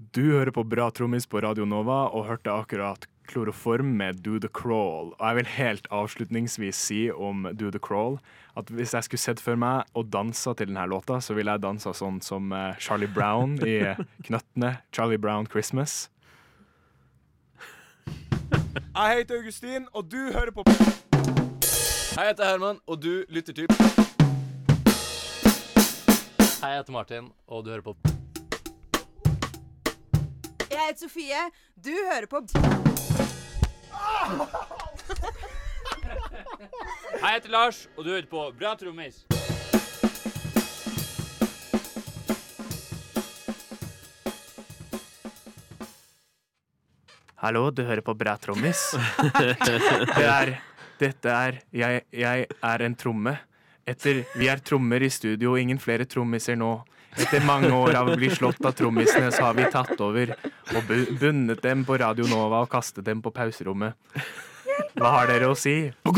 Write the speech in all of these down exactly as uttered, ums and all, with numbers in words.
Du hører på Bra Trommis på Radio Nova og hørte akkurat Kloroform med Do The Crawl. Og jeg vil helt avslutningsvis si om Do The Crawl at hvis jeg skulle sett for meg og dansa til denne låta, så ville jeg dansa sånn som eh, Charlie Brown i Knøttene. Charlie Brown Christmas. Jeg heter Augustin, og du hører på Hei, jeg heter Herman, og du lytter til Hei, jeg heter Martin, og du hører på Jeg heter Sofie, du hører på Hei, jeg heter Lars, og du hører på Bra Trommis. Hallo, du hører på Bra Trommis. Det er, dette er jeg, jeg er en tromme. Etter vi er trommer i studio, ingen flere trommiser nå. Etter mange år av å bli slått av trommisene, så har vi tatt over og bu- bundet dem på Radio Nova og kastet dem på pauserommet. Hva har dere å si?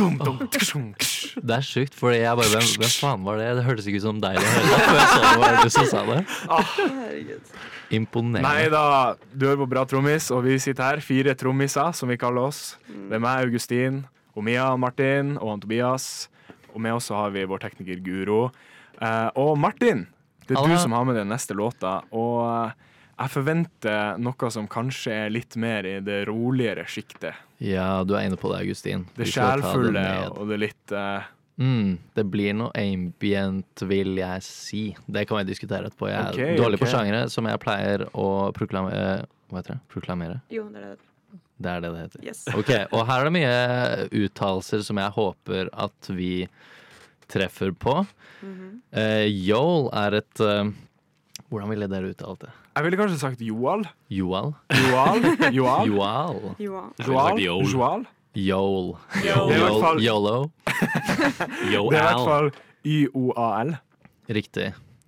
Det er sykt, fordi jeg bare hvem, hvem faen var det? Det hørtes ikke ut som deg. Det hørtes før jeg så det var du som sa det. Imponerende. Nei da, du hører på Bra Trommis, og vi sitter her, fire trommiser, som vi kaller oss. Det er meg, Augustin, og Mia, Martin og han Tobias. Og med oss så har vi vår tekniker Guro. Eh, og Martin, det er Hallo. du som har med den neste låta, og eh, jeg forventer noe som kanskje er litt mer i det roligere skiktet. Ja, du er inne på det, Augustin. Det Vi får ta det sjelfulle ned. og det litt eh, Mm, det blir noe ambient, vil jeg si. Det kan vi diskutere etterpå. Jeg er Ok, dårlig på ok. sjangere, som jeg pleier å proklamere. Hva heter det? Proklamere? Jo, det er det. Det er det det heter. Yes. Ok, og her er det mye uttalelser som jeg håper at vi treffer på. Eh, Joel er et eh, Hvordan ville dere uttalt det? Jeg ville kanskje sagt Joal. Joel? Joal? Joal? Joel? Jo. Joal? Joel. Joal? Joel. Det er i hvert fall, Yolo. Yo, det er i hvert Al. fall Y O A L. Riktig.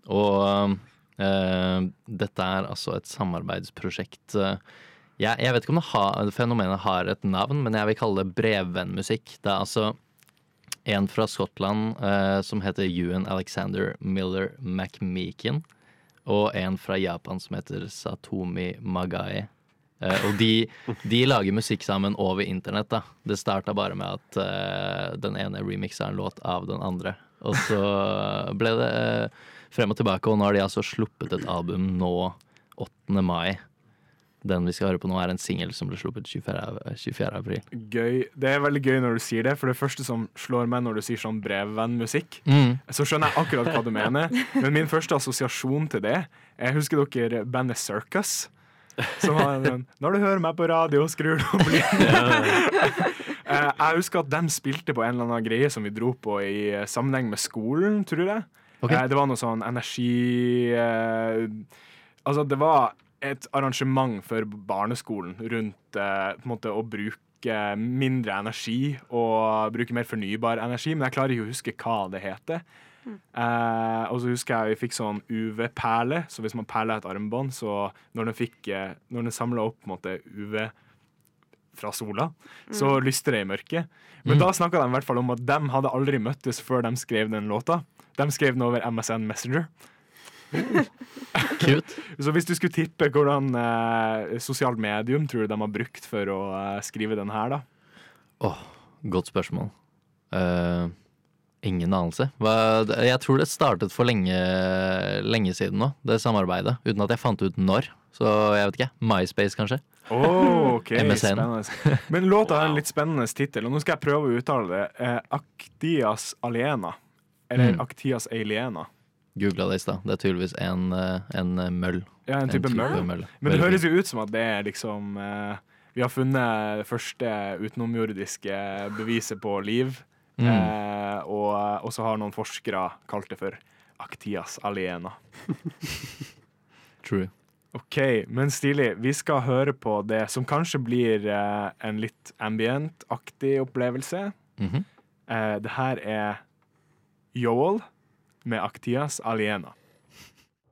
Og eh, dette er altså et samarbeidsprosjekt. eh, Jeg, jeg vet ikke om det har, fenomenet har et navn, men jeg vil kalle det brevvennmusikk. Det er altså en fra Skottland eh, som heter Ewan Alexander Miller McMeekin, og en fra Japan som heter Satomi Magai. Eh, og de, de lager musikk sammen over internett. Da. Det starta bare med at eh, den ene remixer en låt av den andre. Og så ble det eh, frem og tilbake, og nå har de altså sluppet et album nå åttende mai. Den vi skal høre på nå er en singel som ble sluppet tjuefjerde april. Gøy. Det er veldig gøy når du sier det, for det første som slår meg når du sier sånn brevvennmusikk, Mm. så skjønner jeg akkurat hva du mener, men min første assosiasjon til det, jeg husker dere bandet Circus, som var en, når du hører meg på radio, skrur du opp lyden. Eh, jeg husker at de spilte på en eller annen greie som vi dro på i eh, sammenheng med skolen, tror jeg. Ok. Eh, det var noe sånn energi... eh, altså, det var et arrangement for barneskolen rundt eh, på en måte å bruke mindre energi og bruke mer fornybar energi, men jeg klarer ikke å huske hva det heter. Eh, og så husker jeg vi fikk sånn U V-perle, så hvis man perler et armbånd, så når den, fikk, eh, når den samlet opp på en måte U V fra sola, så lyste det i mørket. Men da snakket de i hvert fall om at de hadde aldri møttes før de skrev den låta. De skrev den over M S N Messenger. Kult. Så hvis du skulle tippe hvordan eh, sosialt medium tror du de har brukt for å eh, skrive den her, da? Åh, godt spørsmål. Eh, ingen anelse. Hva, jeg tror det startet for lenge, lenge siden nå, det samarbeidet. Uten at jeg fant ut når. Så jeg vet ikke. MySpace, kanskje? Oh, ok, M S N. spennende. Men låta har en litt spennende tittel, og nå skal jeg prøve å uttale det. Eh, Actias Aliena. Eller Mm. Actias Aliena. Googla det i stad. Det er tydeligvis en, eh, en møll. Ja, en type møll. møll. Men det Veldig høres jo ut som at det er liksom eh, vi har funnet det første utenomjordiske beviset på liv. Mm. Eh, og, og så har noen forskere kalt det for Actias Aliena. True. Ok, men stilig. Vi skal høre på det som kanskje blir eh, en litt ambient-aktig opplevelse. Mhm. Eh, det her er Joel med Actias Aliena.